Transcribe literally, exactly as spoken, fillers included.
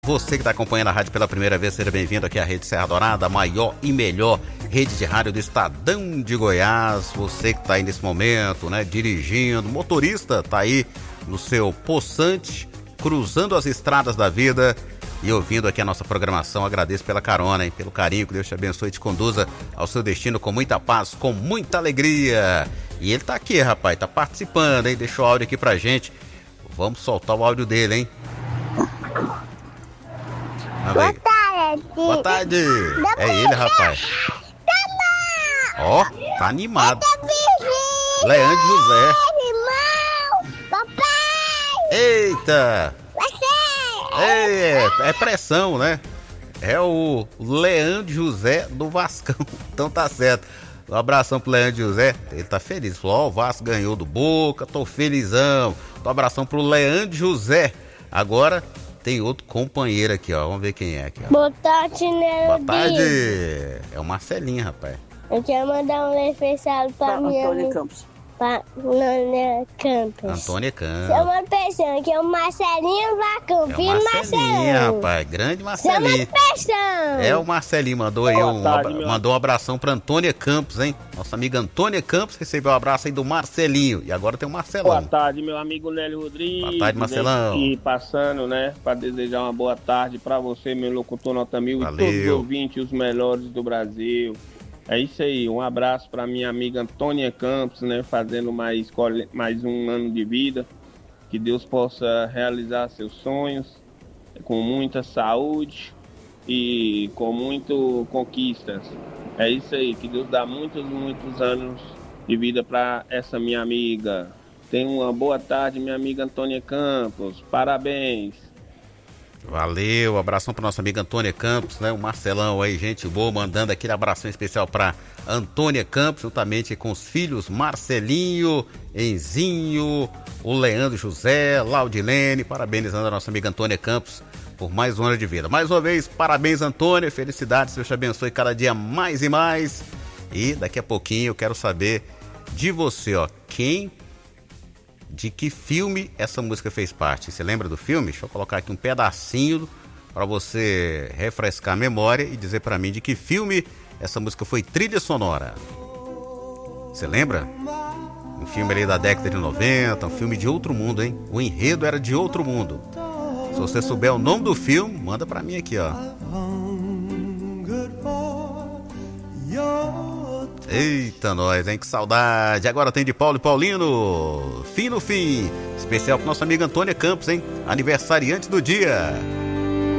Você que está acompanhando a rádio pela primeira vez, seja bem-vindo aqui à Rede Serra Dourada, a maior e melhor rede de rádio do Estadão de Goiás. Você que está aí nesse momento, né, dirigindo, motorista, está aí no seu poçante, cruzando as estradas da vida e ouvindo aqui a nossa programação. Agradeço pela carona, hein, pelo carinho, que Deus te abençoe e te conduza ao seu destino com muita paz, com muita alegria. E ele tá aqui, rapaz, tá participando, hein, deixa o áudio aqui pra gente. Vamos soltar o áudio dele, hein. Boa tarde. Boa tarde. É ele, rapaz. Ó, oh, tá animado. Leandro José. Papai. Eita. É, é pressão, né? É o Leandro José do Vascão. Então tá certo. Um abração pro Leandro José. Ele tá feliz. Falou, ó, oh, o Vasco ganhou do Boca, tô felizão. Um abração pro Leandro José. Agora tem outro companheiro aqui, ó. Vamos ver quem é aqui, ó. Boa tarde, Nelly. Boa tarde. É o Marcelinho, rapaz. Eu quero mandar um especial pra, pra minha Antônia Campos. Pra Antônia Campos. Antônia Campos. Chama pessoa que é o Marcelinho Vacão. É o Marcelinho, rapaz. Grande Marcelinho. Chama pessoa. É o Marcelinho. Mandou aí um, tarde, ab... mandou um abração pra Antônia Campos, hein? Nossa amiga Antônia Campos recebeu um abraço aí do Marcelinho. E agora tem o Marcelão. Boa tarde, meu amigo Nélio Rodrigues. Boa tarde, Marcelão. E passando, né, pra desejar uma boa tarde pra você, meu locutor Nota Mil. Valeu. E todos os ouvintes, os melhores do Brasil. É isso aí, um abraço para minha amiga Antônia Campos, né, fazendo mais, mais um ano de vida, que Deus possa realizar seus sonhos com muita saúde e com muitas conquistas. É isso aí, que Deus dá muitos, muitos anos de vida para essa minha amiga. Tenha uma boa tarde, minha amiga Antônia Campos, parabéns. Valeu, abração para nossa amiga Antônia Campos, né? O Marcelão aí, gente boa, mandando aquele abração especial para Antônia Campos, juntamente com os filhos Marcelinho, Enzinho, o Leandro José, Laudilene, parabenizando a nossa amiga Antônia Campos por mais um ano de vida. Mais uma vez, parabéns, Antônia, felicidades, Deus te abençoe cada dia mais e mais. E daqui a pouquinho eu quero saber de você, ó, quem... de que filme essa música fez parte? Você lembra do filme? Deixa eu colocar aqui um pedacinho para você refrescar a memória e dizer para mim de que filme essa música foi trilha sonora. Você lembra? Um filme ali da década de noventa, um filme de outro mundo, hein? O enredo era de outro mundo. Se você souber o nome do filme, manda para mim aqui, ó. Eita, nós, hein? Que saudade. Agora tem de Paulo e Paulino. Fim no fim. Especial pro nosso amigo Antônia Campos, hein? Aniversariante do dia.